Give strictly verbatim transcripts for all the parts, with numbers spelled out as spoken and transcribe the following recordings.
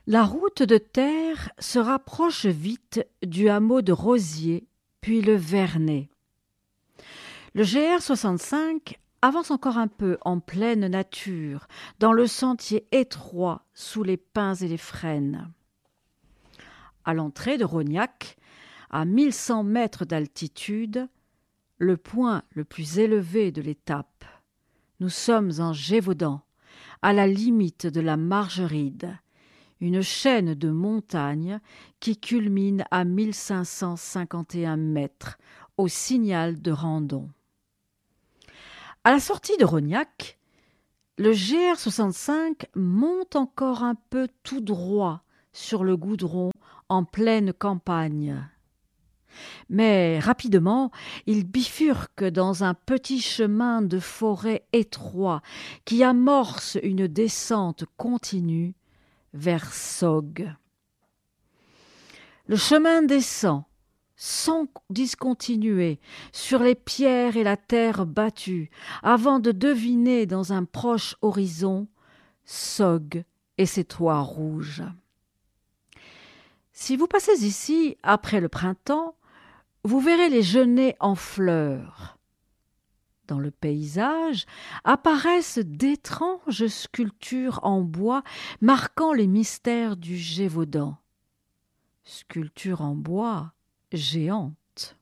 La route de terre se rapproche vite du hameau de Rosiers, puis le Vernet. Le G R soixante-cinq avance encore un peu en pleine nature, dans le sentier étroit sous les pins et les frênes. À l'entrée de Rognac, à mille cent mètres d'altitude, le point le plus élevé de l'étape, nous sommes en Gévaudan, à la limite de la Margeride, une chaîne de montagnes qui culmine à mille cinq cent cinquante et un mètres, au signal de Randon. À la sortie de Rognac, le G R soixante-cinq monte encore un peu tout droit sur le goudron en pleine campagne. Mais rapidement, il bifurque dans un petit chemin de forêt étroit qui amorce une descente continue vers Sogg. Le chemin descend sans discontinuer sur les pierres et la terre battue avant de deviner dans un proche horizon Sogg et ses toits rouges. Si vous passez ici après le printemps, vous verrez les genêts en fleurs. Dans le paysage apparaissent d'étranges sculptures en bois marquant les mystères du Gévaudan. Sculptures en bois géantes.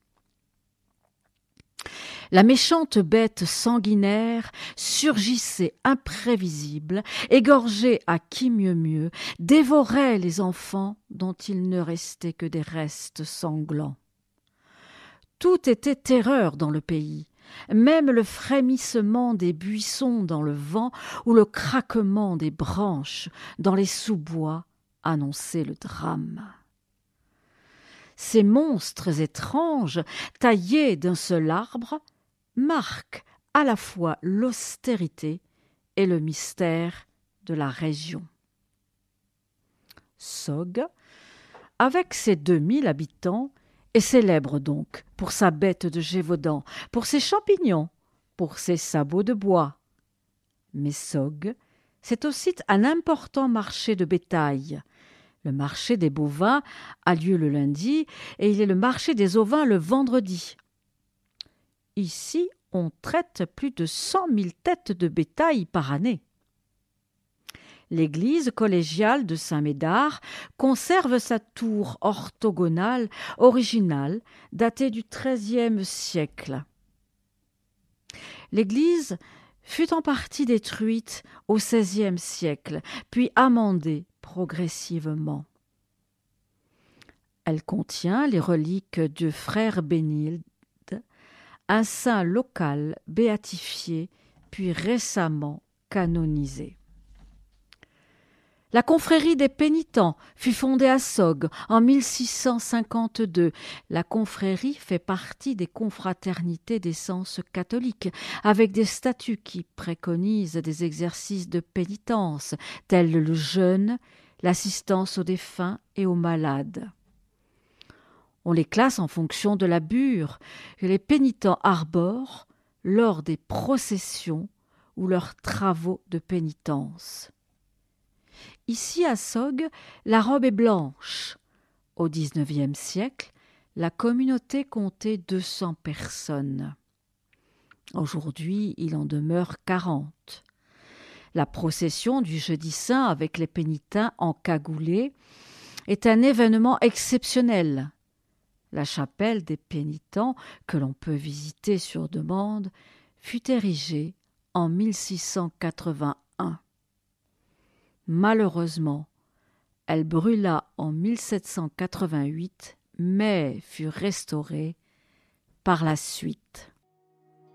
La méchante bête sanguinaire surgissait imprévisible, égorgeait à qui mieux mieux, dévorait les enfants dont il ne restait que des restes sanglants. Tout était terreur dans le pays, même le frémissement des buissons dans le vent ou le craquement des branches dans les sous-bois annonçaient le drame. Ces monstres étranges, taillés d'un seul arbre, marquent à la fois l'austérité et le mystère de la région. Sogg, avec ses deux mille habitants, est célèbre donc pour sa bête de Gévaudan, pour ses champignons, pour ses sabots de bois. Mais Sogg, c'est aussi un important marché de bétail. Le marché des bovins a lieu le lundi et il est le marché des ovins le vendredi. Ici, on traite plus de cent mille têtes de bétail par année. L'église collégiale de Saint-Médard conserve sa tour orthogonale originale datée du treizième siècle. L'église fut en partie détruite au seizième siècle, puis amendée progressivement. Elle contient les reliques du frère Bénilde, un saint local béatifié puis récemment canonisé. La confrérie des pénitents fut fondée à Sogg en mille six cent cinquante-deux. La confrérie fait partie des confraternités d'essence catholique, avec des statuts qui préconisent des exercices de pénitence, tels le jeûne, l'assistance aux défunts et aux malades. On les classe en fonction de la bure que les pénitents arborent lors des processions ou leurs travaux de pénitence. Ici, à Sogg, la robe est blanche. Au dix-neuvième siècle, la communauté comptait deux cents personnes. Aujourd'hui, il en demeure quarante. La procession du Jeudi Saint avec les pénitents encagoulés est un événement exceptionnel. La chapelle des pénitents, que l'on peut visiter sur demande, fut érigée en mille six cent quatre-vingt-un. Malheureusement, elle brûla en mille sept cent quatre-vingt-huit, mais fut restaurée par la suite.